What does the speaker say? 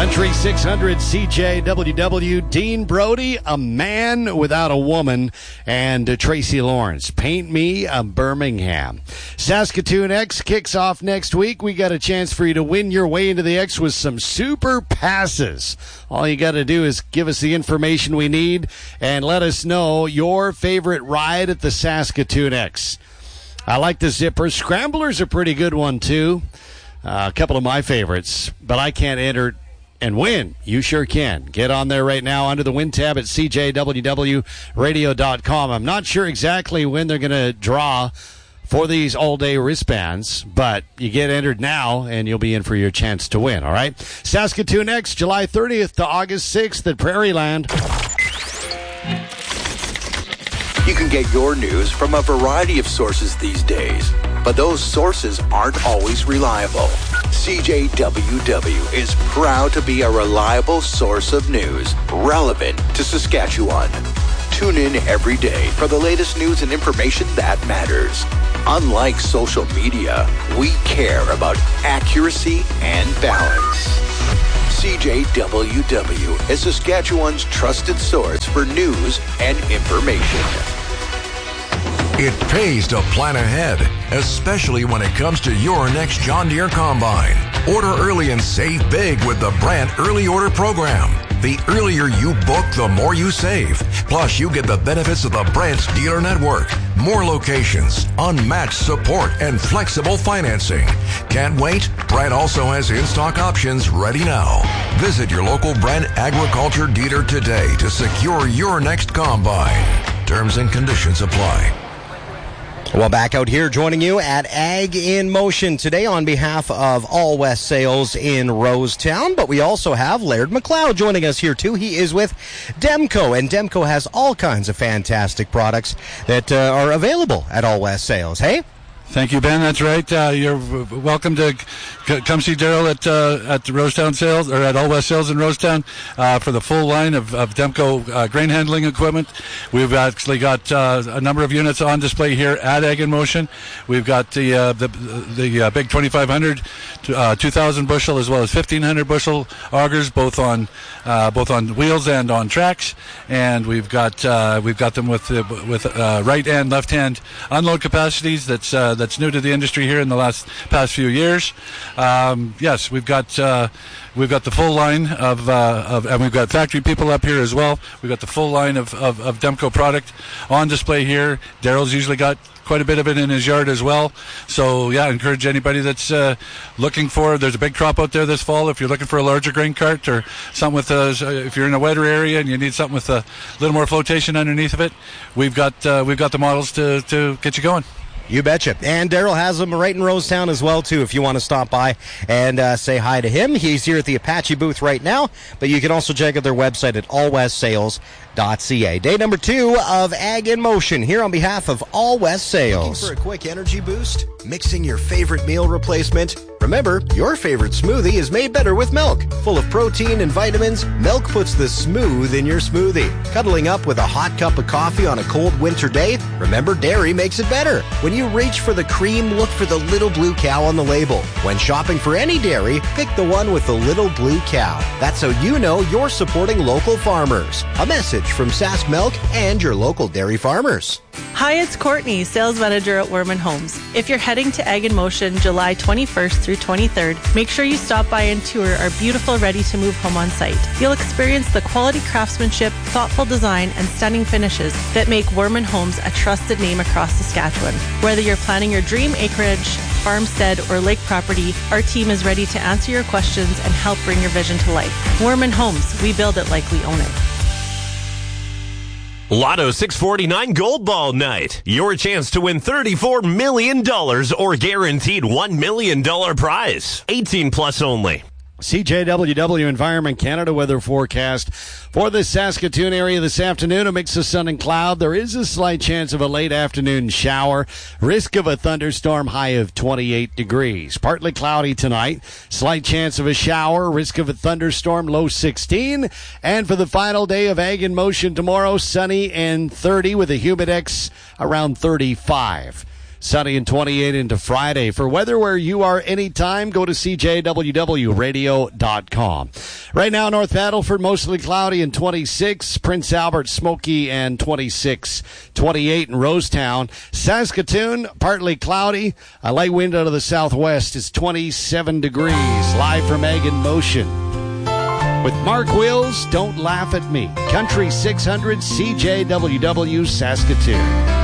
Country 600 CJWW, Dean Brody, A Man Without a Woman, and Tracy Lawrence, Paint Me a Birmingham. Saskatoon X kicks off next week. We got a chance for you to win your way into the X with some super passes. All you got to do is give us the information we need and let us know your favorite ride at the Saskatoon X. I like the Zipper. Scrambler's a pretty good one, too. A couple of my favorites, but I can't enter and win. You sure can. Get on there right now under the win tab at cjwwradio.com. I'm not sure exactly when they're going to draw for these all-day wristbands, but you get entered now, and you'll be in for your chance to win, all right? Saskatoon X, July 30th to August 6th at Prairie Land. You can get your news from a variety of sources these days, but those sources aren't always reliable. CJWW is proud to be a reliable source of news relevant to Saskatchewan. Tune in every day for the latest news and information that matters. Unlike social media, we care about accuracy and balance. CJWW is Saskatchewan's trusted source for news and information. It pays to plan ahead, especially when it comes to your next John Deere Combine. Order early and save big with the Brandt Early Order Program. The earlier you book, the more you save. Plus, you get the benefits of the Brandt Dealer Network. More locations, unmatched support, and flexible financing. Can't wait? Brandt also has in-stock options ready now. Visit your local Brandt Agriculture dealer today to secure your next Combine. Terms and conditions apply. Well, back out here joining you at Ag in Motion today on behalf of All West Sales in Rosetown. But we also have Laird McLeod joining us here, too. He is with Demco, and Demco has all kinds of fantastic products that are available at All West Sales. Hey? Thank you, Ben. That's right. You're welcome to come see Daryl at the Rosetown Sales, or at All West Sales in Rosetown, for the full line of Demco grain handling equipment. We've actually got a number of units on display here at Ag in Motion. We've got the big 2,500, 2,000 bushel as well as 1,500 bushel augers, both on wheels and on tracks. And we've got them with right and left hand unload capacities. That's new to the industry here in the past few years. Yes, we've got the full line of and we've got factory people up here as well. We've got the full line of Demco product on display here. Daryl's usually got quite a bit of it in his yard as well. So, yeah, I encourage anybody that's looking for, there's a big crop out there this fall. If you're looking for a larger grain cart or something with, if you're in a wetter area and you need something with a little more flotation underneath of it, we've got the models to get you going. You betcha. And Daryl has them right in Rosetown as well, too, if you want to stop by and say hi to him. He's here at the Apache booth right now, but you can also check out their website at allwestsales.ca. Day number 2 of Ag in Motion here on behalf of All West Sales. Looking for a quick energy boost? Mixing your favorite meal replacement? Remember, your favorite smoothie is made better with milk. Full of protein and vitamins, milk puts the smooth in your smoothie. Cuddling up with a hot cup of coffee on a cold winter day? Remember, dairy makes it better. When you reach for the cream, look for the little blue cow on the label. When shopping for any dairy, pick the one with the little blue cow. That's how you know you're supporting local farmers. A message from Sask Milk and your local dairy farmers. Hi, it's Courtney, sales manager at Werman Homes. If you're heading to Ag in Motion July 21st through 23rd, make sure you stop by and tour our beautiful ready-to-move home on site. You'll experience the quality craftsmanship, thoughtful design, and stunning finishes that make Werman Homes a trusted name across Saskatchewan. Whether you're planning your dream acreage, farmstead, or lake property, our team is ready to answer your questions and help bring your vision to life. Werman Homes, we build it like we own it. Lotto 649 Gold Ball Night. Your chance to win $34 million or guaranteed $1 million prize. 18 plus only. CJWW Environment Canada weather forecast for the Saskatoon area this afternoon. A mix of sun and cloud. There is a slight chance of a late afternoon shower. Risk of a thunderstorm, high of 28 degrees. Partly cloudy tonight. Slight chance of a shower. Risk of a thunderstorm, low 16. And for the final day of Ag in Motion tomorrow, sunny and 30 with a humid X around 35. Sunny and 28 into Friday. For weather where you are anytime, go to CJWWRadio.com. Right now, North Battleford, mostly cloudy and 26. Prince Albert, smoky and 26. 28 in Rosetown. Saskatoon, partly cloudy. A light wind out of the southwest is 27 degrees. Live from Ag in Motion. With Mark Wills, Don't Laugh at Me. Country 600 CJWW Saskatoon.